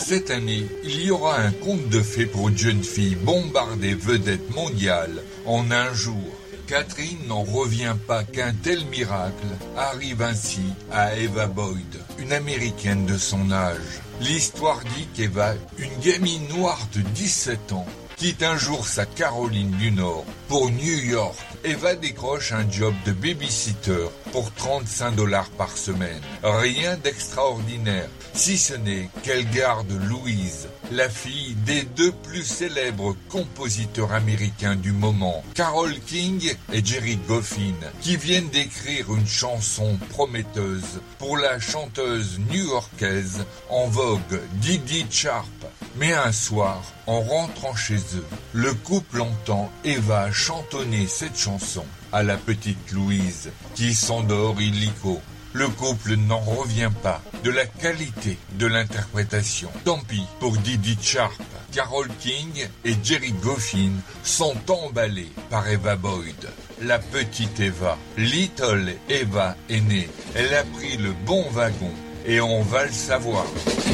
Cette année, il y aura un conte de fées pour une jeune fille bombardée vedette mondiale en un jour. Catherine n'en revient pas qu'un tel miracle arrive ainsi à Eva Boyd, une Américaine de son âge. L'histoire dit qu'Eva, une gamine noire de 17 ans, quitte un jour sa Caroline du Nord pour New York. Eva décroche un job de babysitter pour $35 par semaine. Rien d'extraordinaire, si ce n'est qu'elle garde Louise, la fille des deux plus célèbres compositeurs américains du moment, Carole King et Jerry Goffin, qui viennent d'écrire une chanson prometteuse pour la chanteuse new-yorkaise en vogue Didi Sharp. Mais un soir, en rentrant chez eux, le couple entend Eva chantonner cette chanson à la petite Louise, qui s'endort illico. Le couple n'en revient pas de la qualité de l'interprétation. Tant pis pour Didi Sharp. Carole King et Jerry Goffin sont emballés par Eva Boyd. La petite Eva, Little Eva est née. Elle a pris le bon wagon et on va le savoir.